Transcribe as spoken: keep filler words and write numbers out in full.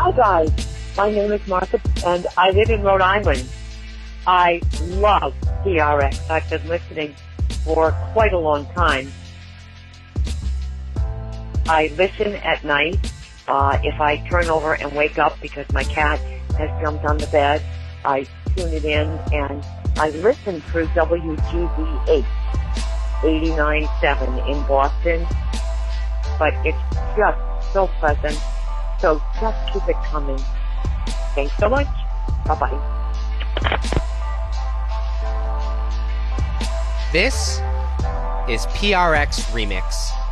Hi guys, my name is Martha and I live in Rhode Island. I love P R X. I've been listening for quite a long time. I listen at night uh, if I turn over and wake up because my cat has jumped on the bed. I tune it in and I listen through W G B H eighty-nine point seven in Boston. But it's just so pleasant. So just keep it coming. Thanks so much. Bye-bye. This is P R X Remix.